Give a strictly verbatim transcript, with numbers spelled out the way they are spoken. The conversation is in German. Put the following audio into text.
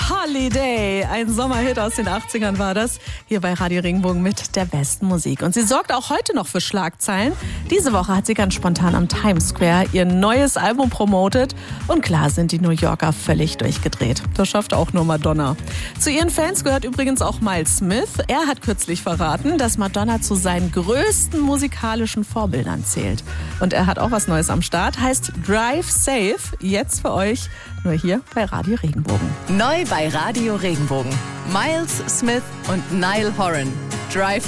Holiday. Ein Sommerhit aus den achtzigern war das. Hier bei Radio Regenbogen mit der besten Musik. Und sie sorgt auch heute noch für Schlagzeilen. Diese Woche hat sie ganz spontan am Times Square ihr neues Album promotet. Und klar sind die New Yorker völlig durchgedreht. Das schafft auch nur Madonna. Zu ihren Fans gehört übrigens auch Miles Smith. Er hat kürzlich verraten, dass Madonna zu seinen größten musikalischen Vorbildern zählt. Und er hat auch was Neues am Start. Heißt Drive Safe. Jetzt für euch nur hier bei Radio Regenbogen. Neu bei Radio Regenbogen. Miles Smith und Niall Horan. Drive